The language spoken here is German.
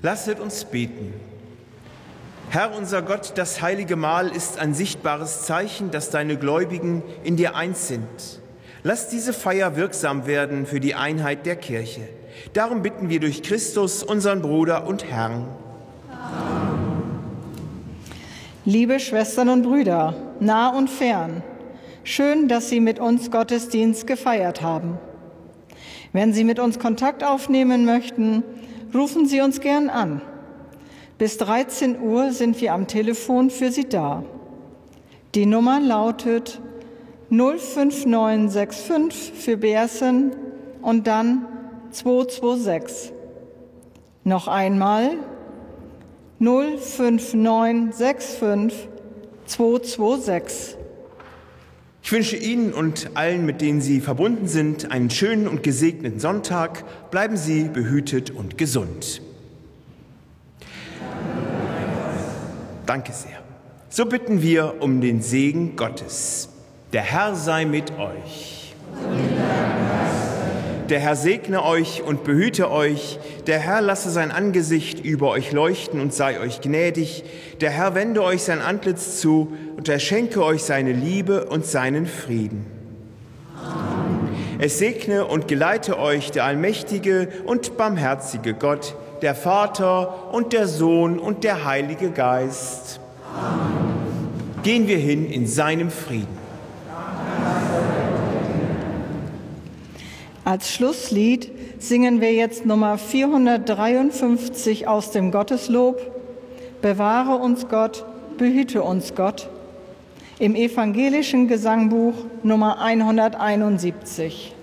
Lasset uns beten. Herr unser Gott, das heilige Mahl ist ein sichtbares Zeichen, dass deine Gläubigen in dir eins sind. Lass diese Feier wirksam werden für die Einheit der Kirche. Darum bitten wir durch Christus, unseren Bruder und Herrn. Amen. Liebe Schwestern und Brüder, nah und fern, schön, dass Sie mit uns Gottesdienst gefeiert haben. Wenn Sie mit uns Kontakt aufnehmen möchten, rufen Sie uns gern an. Bis 13 Uhr sind wir am Telefon für Sie da. Die Nummer lautet 05965 für Beersen und dann 226. Noch einmal 05965 226. Ich wünsche Ihnen und allen, mit denen Sie verbunden sind, einen schönen und gesegneten Sonntag. Bleiben Sie behütet und gesund. Danke sehr. So bitten wir um den Segen Gottes. Der Herr sei mit euch. Der Herr segne euch und behüte euch. Der Herr lasse sein Angesicht über euch leuchten und sei euch gnädig. Der Herr wende euch sein Antlitz zu und er schenke euch seine Liebe und seinen Frieden. Amen. Es segne und geleite euch der allmächtige und barmherzige Gott, der Vater und der Sohn und der Heilige Geist. Amen. Gehen wir hin in seinem Frieden. Als Schlusslied singen wir jetzt Nummer 453 aus dem Gotteslob. Bewahre uns Gott, behüte uns Gott. Im evangelischen Gesangbuch Nummer 171.